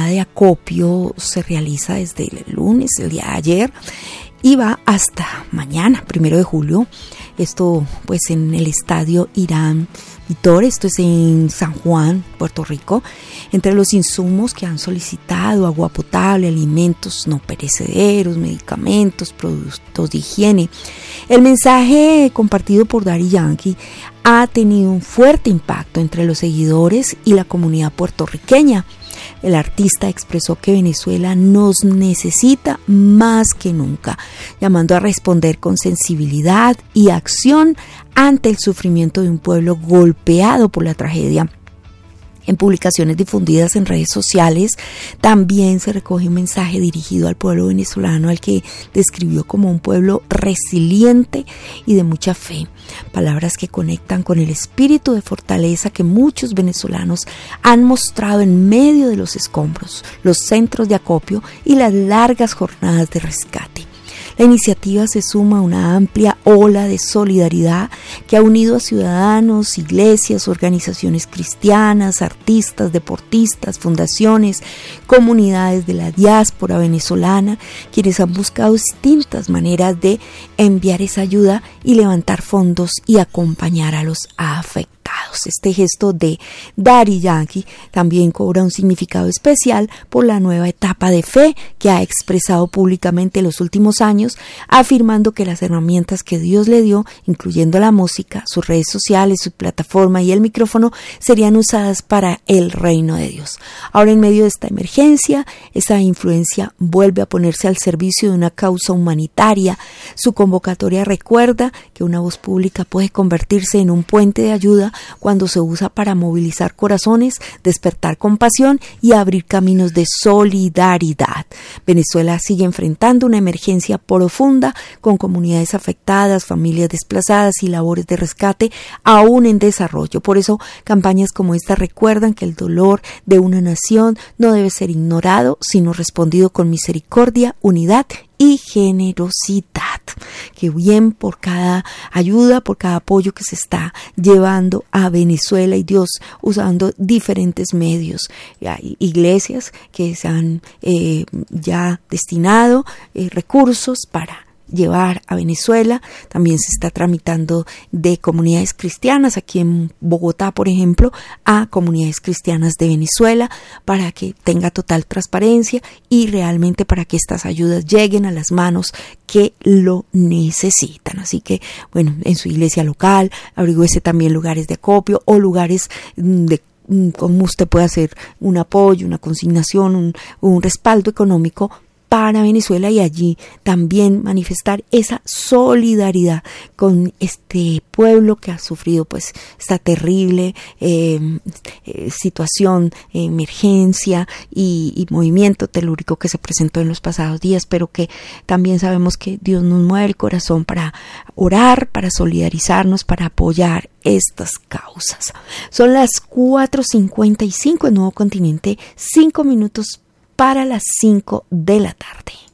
de acopio se realiza desde el lunes, el día de ayer, y va hasta mañana, 1 de julio. Esto pues en el estadio Irán Vitor, esto es en San Juan, Puerto Rico. Entre los insumos que han solicitado: agua potable, alimentos no perecederos, medicamentos, productos de higiene. El mensaje compartido por Daddy Yankee ha tenido un fuerte impacto entre los seguidores y la comunidad puertorriqueña. El artista expresó que Venezuela nos necesita más que nunca, llamando a responder con sensibilidad y acción ante el sufrimiento de un pueblo golpeado por la tragedia. En publicaciones difundidas en redes sociales también se recoge un mensaje dirigido al pueblo venezolano, al que describió como un pueblo resiliente y de mucha fe. Palabras que conectan con el espíritu de fortaleza que muchos venezolanos han mostrado en medio de los escombros, los centros de acopio y las largas jornadas de rescate. La iniciativa se suma a una amplia ola de solidaridad que ha unido a ciudadanos, iglesias, organizaciones cristianas, artistas, deportistas, fundaciones, comunidades de la diáspora venezolana, quienes han buscado distintas maneras de enviar esa ayuda y levantar fondos y acompañar a los afectados. Este gesto de Daddy Yankee también cobra un significado especial por la nueva etapa de fe que ha expresado públicamente en los últimos años, afirmando que las herramientas que Dios le dio, incluyendo la música, sus redes sociales, su plataforma y el micrófono, serían usadas para el reino de Dios. Ahora, en medio de esta emergencia, esa influencia vuelve a ponerse al servicio de una causa humanitaria. Su convocatoria recuerda que una voz pública puede convertirse en un puente de ayuda cuando se usa para movilizar corazones, despertar compasión y abrir caminos de solidaridad. Venezuela sigue enfrentando una emergencia profunda con comunidades afectadas, familias desplazadas y labores de rescate aún en desarrollo. Por eso, campañas como esta recuerdan que el dolor de una nación no debe ser ignorado, sino respondido con misericordia, unidad y generosidad. Que bien por cada ayuda, por cada apoyo que se está llevando a Venezuela, y Dios usando diferentes medios. Hay iglesias que se han ya destinado recursos para llevar a Venezuela. También se está tramitando de comunidades cristianas aquí en Bogotá, por ejemplo, a comunidades cristianas de Venezuela, para que tenga total transparencia y realmente para que estas ayudas lleguen a las manos que lo necesitan. Así que, bueno, en su iglesia local, averigüese también lugares de acopio o lugares de cómo usted puede hacer un apoyo, una consignación, un respaldo económico para Venezuela, y allí también manifestar esa solidaridad con este pueblo que ha sufrido pues esta terrible situación, emergencia y movimiento telúrico que se presentó en los pasados días, pero que también sabemos que Dios nos mueve el corazón para orar, para solidarizarnos, para apoyar estas causas. Son las 4:55 en Nuevo Continente, 5 minutos para las 5 de la tarde.